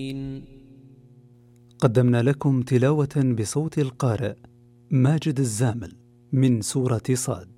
قدمنا لكم تلاوة بصوت القارئ ماجد الزامل من سورة صاد.